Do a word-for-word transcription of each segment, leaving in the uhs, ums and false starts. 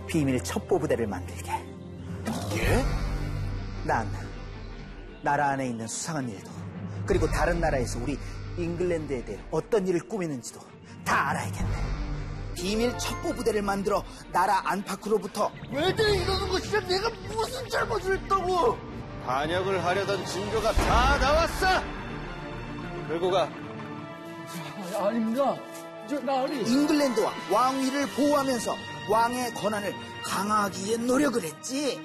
비밀 첩보부대를 만들게. 예? 난 나라 안에 있는 수상한 일도, 그리고 다른 나라에서 우리 잉글랜드에 대해 어떤 일을 꾸미는지도 다 알아야겠네. 비밀 첩보부대를 만들어 나라 안팎으로부터. 왜들 이러는 것이야? 내가 무슨 잘못을 했다고? 반역을 하려던 증거가 다 나왔어! 결국가 아, 아닙니다. 저 나으리. 잉글랜드와 왕위를 보호하면서 왕의 권한을 강화하기 위해 노력을 했지.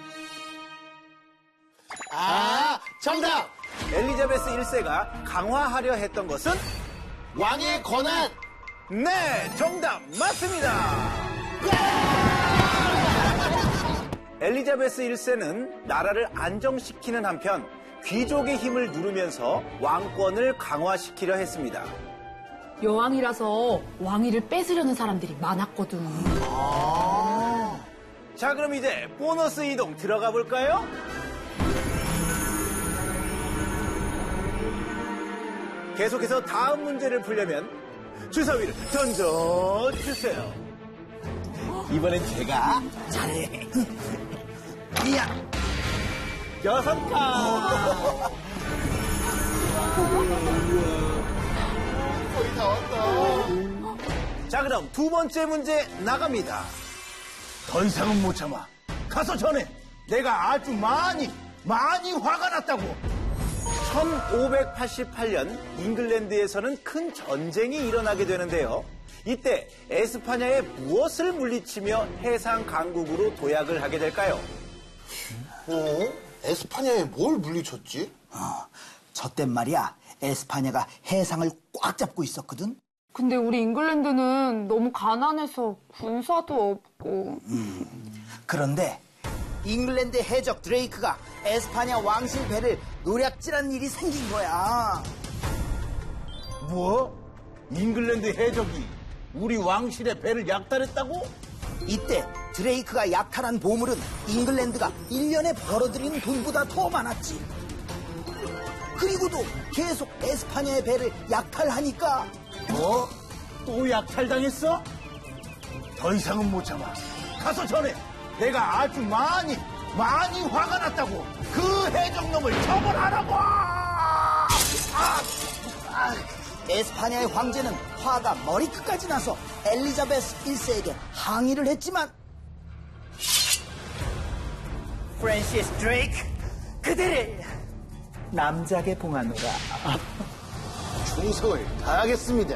아, 정답! 엘리자베스 일 세가 강화하려 했던 것은? 왕의 권한! 네, 정답 맞습니다. 엘리자베스 일 세는 나라를 안정시키는 한편 귀족의 힘을 누르면서 왕권을 강화시키려 했습니다. 여왕이라서 왕위를 뺏으려는 사람들이 많았거든. 아~ 자, 그럼 이제 보너스 이동 들어가 볼까요? 계속해서 다음 문제를 풀려면 주사위를 던져주세요. 이번엔 제가 잘해. 이야. 여섯 칸. 거의 다 왔다. 자, 그럼 두 번째 문제 나갑니다. 더 이상은 못 참아. 가서 전해. 내가 아주 많이 많이 화가 났다고. 천오백팔십팔 년 잉글랜드에서는 큰 전쟁이 일어나게 되는데요. 이때 에스파냐에 무엇을 물리치며 해상 강국으로 도약을 하게 될까요? 어? 에스파냐에 뭘 물리쳤지? 어, 저땐 말이야, 에스파냐가 해상을 꽉 잡고 있었거든. 근데 우리 잉글랜드는 너무 가난해서 군사도 없고. 음, 그런데 잉글랜드 해적 드레이크가 에스파냐 왕실 배를 노략질한 일이 생긴 거야. 뭐? 잉글랜드 해적이 우리 왕실의 배를 약탈했다고? 이때 드레이크가 약탈한 보물은 잉글랜드가 일 년에 벌어들이는 돈보다 더 많았지. 그리고도 계속 에스파냐의 배를 약탈하니까. 뭐? 또 약탈당했어? 더 이상은 못 참아. 가서 전해. 내가 아주 많이 많이 화가 났다고. 그 해적놈을 처벌하라고. 아! 아, 에스파냐의 황제는 화가 머리끝까지 나서 엘리자베스 일 세에게 항의를 했지만, 프랜시스 드레이크, 그대를 남작에 봉하노라. 충성을 다하겠습니다.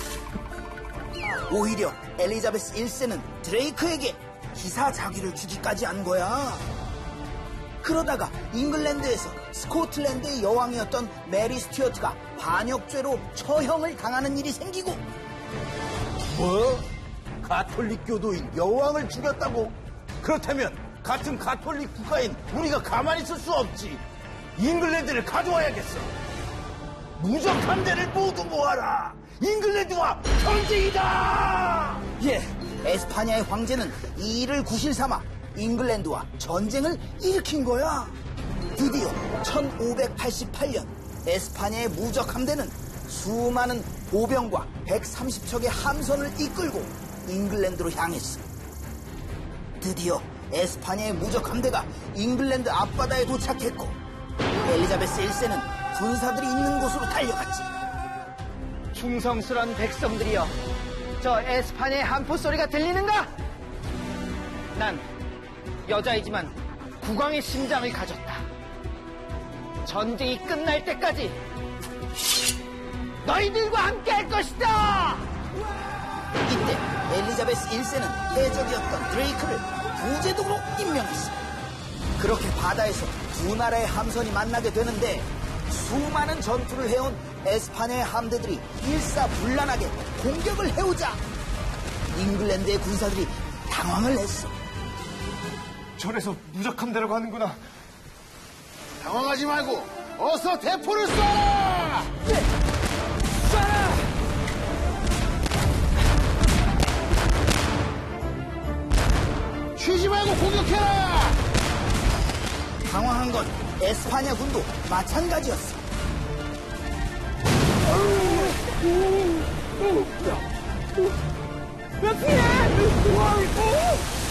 오히려 엘리자베스 일 세는 드레이크에게 기사자귀를 주기까지 한 거야. 그러다가 잉글랜드에서 스코틀랜드의 여왕이었던 메리 스튜어트가 반역죄로 처형을 당하는 일이 생기고. 뭐? 가톨릭 교도인 여왕을 죽였다고? 그렇다면 같은 가톨릭 국가인 우리가 가만히 있을 수 없지. 잉글랜드를 가져와야겠어. 무적 함대를 모두 모아라. 잉글랜드와 전쟁이다. 예, 에스파냐의 황제는 이 일을 구실 삼아 잉글랜드와 전쟁을 일으킨 거야. 드디어 천오백팔십팔 년 에스파냐의 무적 함대는 수많은 보병과 백삼십 척의 함선을 이끌고 잉글랜드로 향했어. 드디어 에스파냐의 무적 함대가 잉글랜드 앞바다에 도착했고, 엘리자베스 일 세는 군사들이 있는 곳으로 달려갔지. 충성스런 백성들이여, 저 에스파냐의 한포 소리가 들리는가? 난 여자이지만 국왕의 심장을 가졌다. 전쟁이 끝날 때까지 너희들과 함께 할 것이다! 이때 엘리자베스 일 세는 해적이었던 드레이크를 부제독으로 임명했어. 그렇게 바다에서 두 나라의 함선이 만나게 되는데, 수많은 전투를 해온 에스파냐의 함대들이 일사불란하게 공격을 해오자 잉글랜드의 군사들이 당황을 했어. 절에서 무적함대라고 하는구나. 당황하지 말고 어서 대포를 쏴라! 네! 쏴라! 쉬지 말고 공격해라! 당황한 건 에스파냐 군도 마찬가지였어. 몇 피해!